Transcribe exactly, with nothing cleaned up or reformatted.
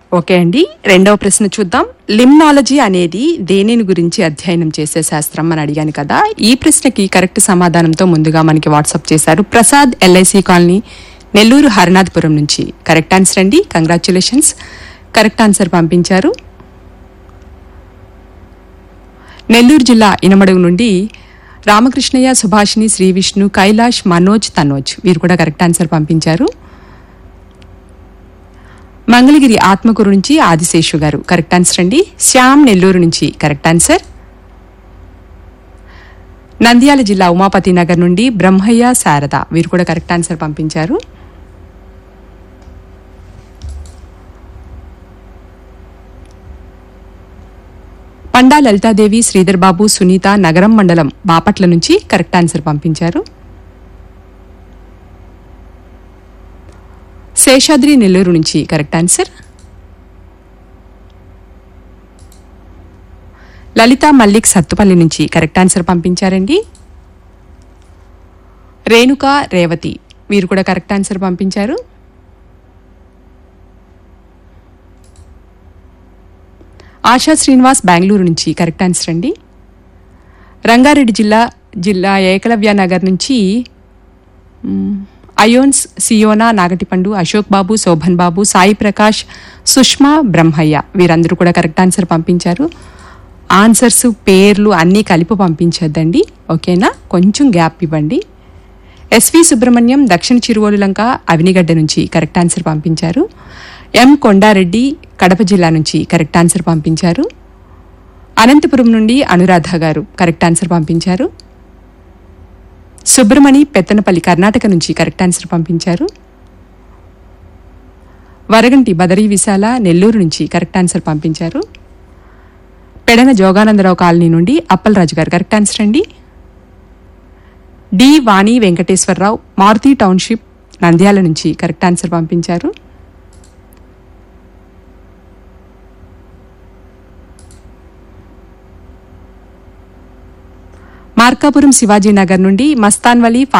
Okay అండి, రెండవ ప్రశ్న చూద్దాం. లిమ్నాలజీ అనేది దేనిని గురించి అధ్యయనం చేసే శాస్త్రం అని అడిగాను కదా. ఈ ప్రశ్నకి కరెక్ట్ సమాధానంతో ముందుగా మనకి వాట్సాప్ చేశారు ప్రసాద్, ఎల్ఐసి కాలనీ, నెల్లూరు హరినాథపురం నుంచి. కరెక్ట్ ఆన్సర్ అండి, కంగ్రాచ్యులేషన్స్, కరెక్ట్ ఆన్సర్ పంపించారు. నెల్లూరు జిల్లా ఇనమడుగు నుండి రామకృష్ణయ్య, సుభాషిణి, శ్రీ విష్ణు, కైలాష్, మనోజ్, తనోజ్ వీరు కూడా కరెక్ట్ ఆన్సర్ పంపించారు. మంగళగిరి ఆత్మకూరు నుంచి ఆదిశేషు గారు కరెక్ట్ ఆన్సర్ అండి. శ్యామ్ నెల్లూరు నుంచి కరెక్ట్ ఆన్సర్. నంద్యాల జిల్లా ఉమాపతి నగర్ నుండి బ్రహ్మయ్య, శారద వీరు కూడా కరెక్ట్ ఆన్సర్ పంపించారు. పండా లలితాదేవి, శ్రీధర్ బాబు, సునీత నగరం మండలం బాపట్ల నుంచి కరెక్ట్ ఆన్సర్ పంపించారు. శేషాద్రి నెల్లూరు నుంచి కరెక్ట్ ఆన్సర్. లలిత మల్లిక్ సత్తుపల్లి నుంచి కరెక్ట్ ఆన్సర్ పంపించారండి. రేణుక, రేవతి వీరు కూడా కరెక్ట్ ఆన్సర్ పంపించారు. ఆశా శ్రీనివాస్ బెంగళూరు నుంచి కరెక్ట్ ఆన్సర్ అండి. రంగారెడ్డి జిల్లా జిల్లా ఏకలవ్య నగర్ నుంచి అయోన్స్, సియోనా, నాగటిపండు, అశోక్ బాబు, శోభన్ బాబు, సాయి ప్రకాష్, సుష్మా, బ్రహ్మయ్య వీరందరూ కూడా కరెక్ట్ ఆన్సర్ పంపించారు. ఆన్సర్స్ పేర్లు అన్నీ కలిపి పంపించద్దండి, ఓకేనా, కొంచెం గ్యాప్ ఇవ్వండి. ఎస్వి సుబ్రహ్మణ్యం, దక్షిణ చిరువోలు లంక, అవినిగడ్డ నుంచి కరెక్ట్ ఆన్సర్ పంపించారు. ఎం కొండారెడ్డి, కడప జిల్లా నుంచి కరెక్ట్ ఆన్సర్ పంపించారు. అనంతపురం నుండి అనురాధ గారు కరెక్ట్ ఆన్సర్ పంపించారు. సుబ్రమణి, పెత్తనపల్లి, కర్ణాటక నుంచి కరెక్ట్ ఆన్సర్ పంపించారు. వరగంటి బదరీ విశాల, నెల్లూరు నుంచి కరెక్ట్ ఆన్సర్ పంపించారు. పెడన జోగానందరావు కాలనీ నుండి అప్పలరాజు గారు కరెక్ట్ ఆన్సర్ అండి. డి వాణి వెంకటేశ్వరరావు, మారుతి టౌన్షిప్, నంద్యాల నుంచి కరెక్ట్ ఆన్సర్ పంపించారు. మార్కాపురం శివాజీనగర్ నుండి మస్తాన్వలి